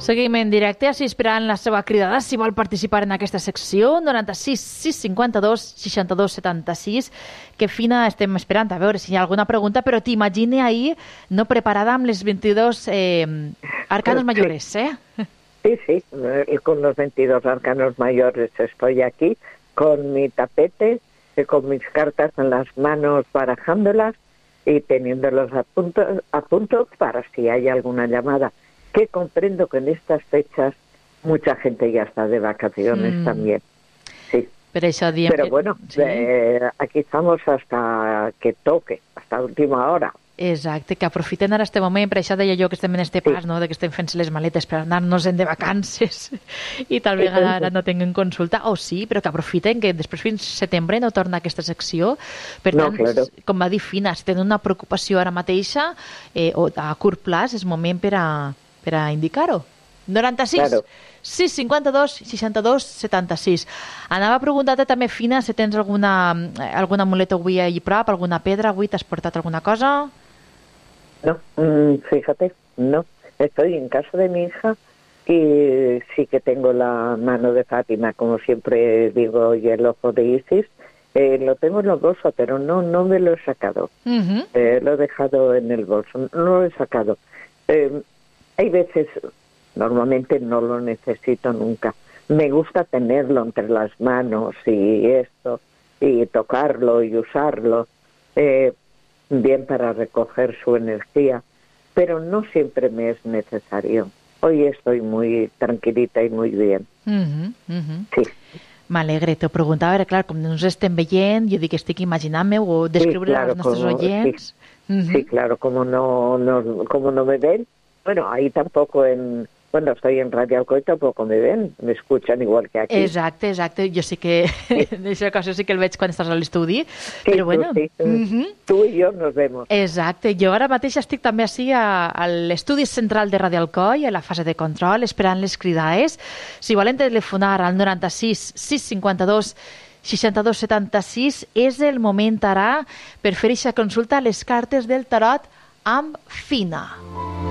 Seguim en directe, així esperant la seva cridada. Si vol participar en aquesta secció, 96 652 62 76. Que fina estem esperant, a veure si hi ha alguna pregunta, però t'imagine ahir no preparada amb les 22 arcanos mayores, ¿eh? Sí, con los 22 arcanos mayores estoy aquí, con mi tapete, con mis cartas en las manos barajándolas y teniéndolos a punto para si hay alguna llamada. Que comprendo que en estas fechas mucha gente ya está de vacaciones también. Sí. Pero bueno, sí. Aquí estamos hasta que toque, hasta última hora. Exacte, que aprofiten ara este moment, per això deia jo que estem en este pas, no?, de que estem fent-se les maletes per anar-nos-en de vacances i tal vegada ara no tinguin consulta, o sí, però que aprofiten que després fins setembre no torna aquesta secció. Per tant, claro, com va dir Fina, si tenen una preocupació ara mateixa o a curt plaç, és moment per a indicar-ho. 96 claro. 652 62 76. Anava a preguntar-te també, Fina, si tens alguna amuleta avui allà prop, alguna pedra, avui t'has portat alguna cosa? No, fíjate, no. Estoy en casa de mi hija y sí que tengo la mano de Fátima, como siempre digo, y el ojo de Isis. Lo tengo en el bolso, pero no me lo he sacado. Lo he dejado en el bolso, no lo he sacado. Hay veces, normalmente no lo necesito nunca. Me gusta tenerlo entre las manos y esto, y tocarlo y usarlo, bien para recoger su energía, pero no siempre me es necesario. Hoy estoy muy tranquilita y muy bien. Sí. M'alegre, t'ho preguntava, era clar, com no ens estem veient, jo dic que estic imaginant-me o descriure als nostres oients. Sí, claro, como no me ven, bueno, ahí tampoco Bueno, estoy en Radio Alcoy, tampoco me ven, me escuchan igual que aquí. Exacte, jo sí que, en aquesta ocasió sí que el veig quan estàs a l'estudi, però bueno. Sí. Tu i jo nos vemos. Exacte, jo ara mateix estic també així a l'estudi central de Radio Alcoy, a la fase de control, esperant les cridades. Si volen telefonar al 96 652 62 76, és el moment ara per fer aquesta consulta a les cartes del tarot amb Fina.